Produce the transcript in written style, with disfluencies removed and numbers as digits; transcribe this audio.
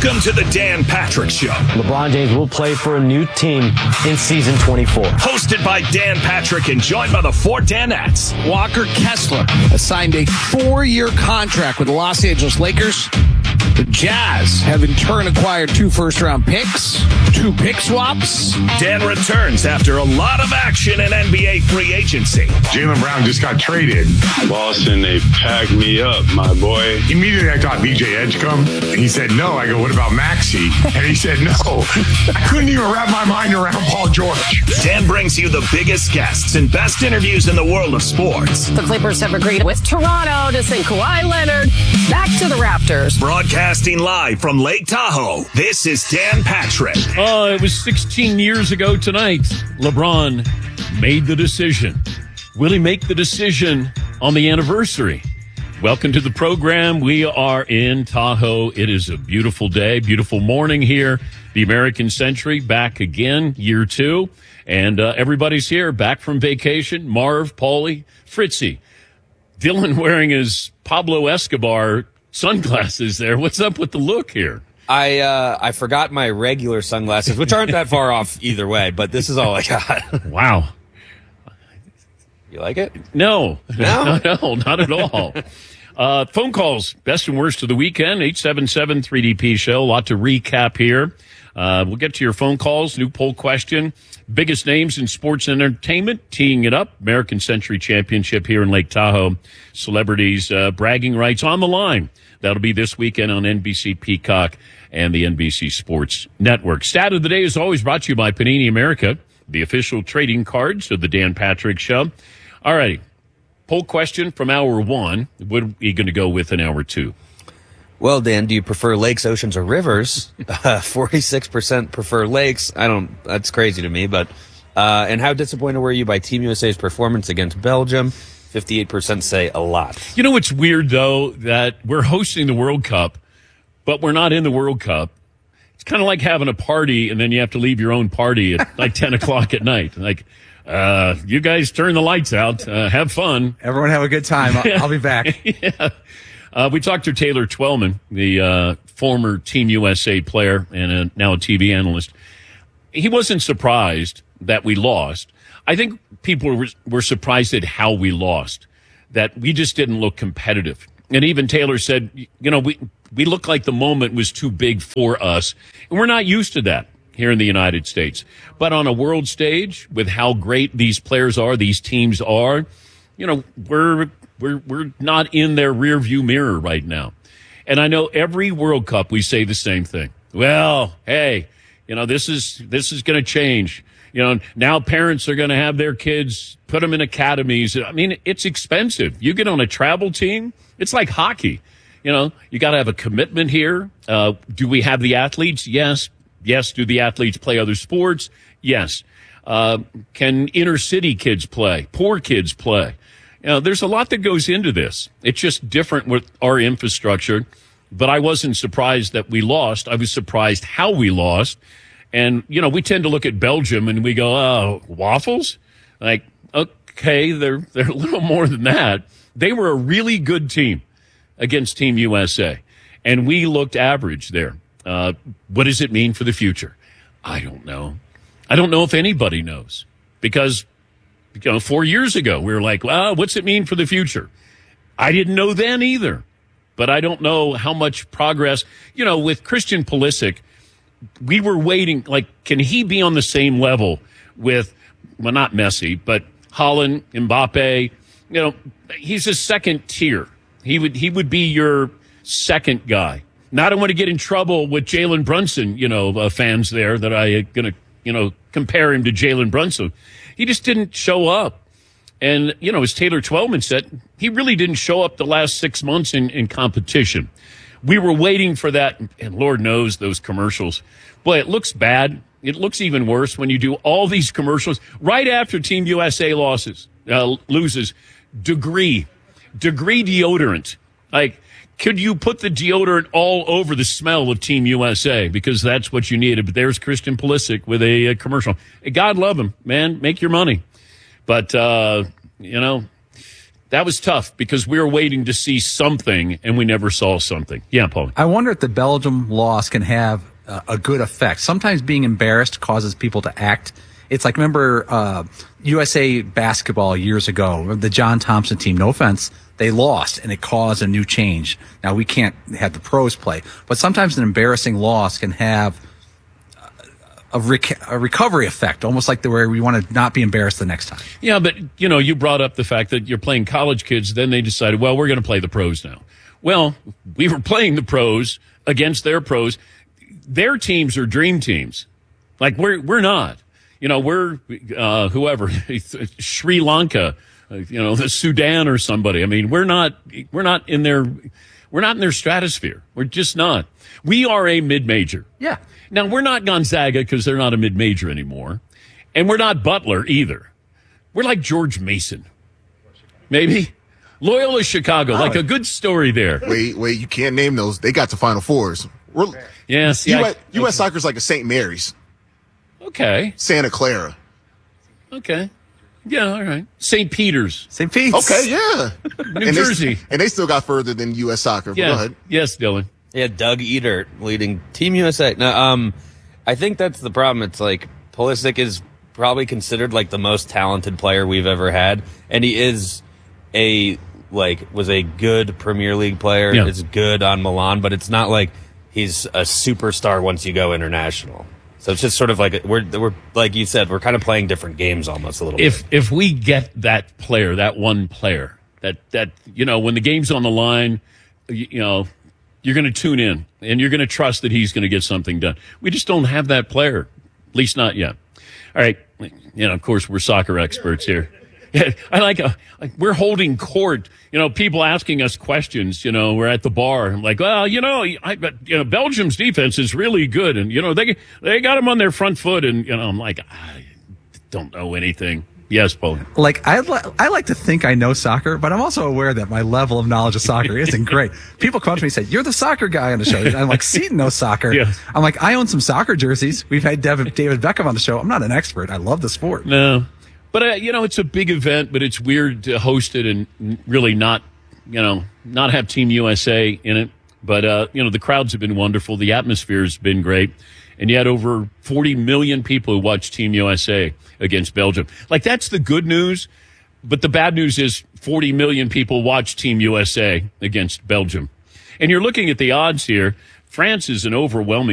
Welcome to the Dan Patrick Show. LeBron James will play for a new team in season 24. Hosted by Dan Patrick and joined by the four Danettes. Walker Kessler has signed a 4-year contract with the Los Angeles Lakers. The Jazz have in turn acquired 2 first-round picks, 2 pick swaps. Dan returns after a lot of action in NBA free agency. Jaylen Brown just got traded. Boston, they packed me up, my boy. Immediately I thought BJ Edgecombe. And he said no. I go, what about Maxey? And he said no. I couldn't even wrap my mind around Paul George. Dan brings you the biggest guests and best interviews in the world of sports. The Clippers have agreed with Toronto to send Kawhi Leonard back to the Raptors. Broadcasting live from Lake Tahoe, this is Dan Patrick. It was 16 years ago tonight. LeBron made the decision. Will he make the decision on the anniversary? Welcome to the program. We are in Tahoe. It is a beautiful day, beautiful morning here. The American Century back again, year 2. And everybody's here, back from vacation. Marv, Paulie, Fritzy. Dylan wearing his Pablo Escobar sunglasses there. What's up with the look here? I forgot my regular sunglasses, which aren't that far off either way, but this is all I got. Wow. You like it? No, not at all. Phone calls, best and worst of the weekend, 877-3DP show. A lot to recap here. We'll get to your phone calls. New poll question. Biggest names in sports and entertainment, teeing it up. American Century Championship here in Lake Tahoe. Celebrities bragging rights on the line. That'll be this weekend on NBC Peacock and the NBC Sports Network. Stat of the day is always brought to you by Panini America, the official trading cards of the Dan Patrick Show. All righty. Poll question from hour 1. What are you going to go with in hour 2? Well, Dan, do you prefer lakes, oceans, or rivers? 46% prefer lakes. That's crazy to me, but, and how disappointed were you by Team USA's performance against Belgium? 58% say a lot. You know what's weird, though, that we're hosting the World Cup, but we're not in the World Cup. It's kind of like having a party, and then you have to leave your own party at like 10 o'clock at night. Like, you guys turn the lights out. Have fun. Everyone have a good time. I'll be back. Yeah. We talked to Taylor Twellman, the former Team USA player and now a TV analyst. He wasn't surprised that we lost. I think people were surprised at how we lost, that we just didn't look competitive. And even Taylor said, you know, we looked like the moment was too big for us. And we're not used to that here in the United States. But on a world stage, with how great these players are, these teams are, you know, we're not in their rear view mirror right now. And I know every World Cup we say the same thing. Well, hey, you know, this is going to change. You know, now parents are going to have their kids, put them in academies. I mean, it's expensive. You get on a travel team, it's like hockey. You know, you got to have a commitment here. Do we have the athletes? Yes. Yes. Do the athletes play other sports? Yes. Can inner city kids play? Poor kids play? You know, there's a lot that goes into this. It's just different with our infrastructure. But I wasn't surprised that we lost. I was surprised how we lost. And, you know, we tend to look at Belgium and we go, oh, waffles? Like, okay, they're a little more than that. They were a really good team against Team USA. And we looked average there. What does it mean for the future? I don't know. I don't know if anybody knows. Because, you know, 4 years ago, we were like, well, what's it mean for the future? I didn't know then either. But I don't know how much progress, you know, with Christian Pulisic, we were waiting, like, can he be on the same level with, well, not Messi, but Haaland, Mbappe? You know, he's a second tier. He would be your second guy. Now, I don't want to get in trouble with Jalen Brunson, you know, fans there that I going to, you know, compare him to Jalen Brunson. He just didn't show up. And, you know, as Taylor Twellman said, he really didn't show up the last 6 months in competition. We were waiting for that, and Lord knows those commercials. Boy, it looks bad. It looks even worse when you do all these commercials right after Team USA loses. Degree deodorant. Like, could you put the deodorant all over the smell of Team USA? Because that's what you needed. But there's Christian Pulisic with a commercial. God love him, man. Make your money. But, you know, That was tough because we were waiting to see something, and we never saw something. Yeah, Paul. I wonder if the Belgium loss can have a good effect. Sometimes being embarrassed causes people to act. It's like, remember USA basketball years ago, the John Thompson team, no offense, they lost, and it caused a new change. Now, we can't have the pros play, but sometimes an embarrassing loss can have a recovery effect, almost like where we want to not be embarrassed the next time. Yeah, but, you brought up the fact that you're playing college kids. Then they decided, well, we're going to play the pros now. Well, we were playing the pros against their pros. Their teams are dream teams. Like, we're not. We're whoever, Sri Lanka, the Sudan or somebody. I mean, we're not in their stratosphere. We're just not. We are a mid-major. Yeah. Now, we're not Gonzaga because they're not a mid-major anymore. And we're not Butler either. We're like George Mason. Maybe. Loyola Chicago, like a good story there. Wait, you can't name those. They got to Final Fours. Yes. U.S. Soccer's like a St. Mary's. Okay. Santa Clara. Okay. Yeah, all right. St. Peter's. St. Pete's. Okay, yeah. New Jersey. They still got further than U.S. Soccer. Yeah. Go ahead. Yes, Dylan. Yeah, Doug Edert leading Team USA. Now, I think that's the problem. It's like Pulisic is probably considered like the most talented player we've ever had, and he is was a good Premier League player. Yeah. Is good on Milan, but it's not like he's a superstar once you go international. So it's just sort of like we're like you said, we're kind of playing different games almost a little bit. If we get that player, that one player, that when the game's on the line, you're going to tune in and you're going to trust that he's going to get something done. We just don't have that player, at least not yet. All right, of course we're soccer experts here. I like we're holding court. People asking us questions. We're at the bar. I'm like, well, Belgium's defense is really good, and they got them on their front foot, and I'm like, I don't know anything. Yes, Paul. Like I like to think I know soccer, but I'm also aware that my level of knowledge of soccer isn't great. People come up to me and say, "You're the soccer guy on the show." And I'm like, Seton knows soccer. Yeah. I'm like, I own some soccer jerseys. We've had David Beckham on the show. I'm not an expert. I love the sport. No. But, it's a big event, but it's weird to host it and really not have Team USA in it. But, the crowds have been wonderful. The atmosphere has been great. And you had over 40 million people who watched Team USA against Belgium. Like, that's the good news. But the bad news is 40 million people watched Team USA against Belgium. And you're looking at the odds here. France is an overwhelming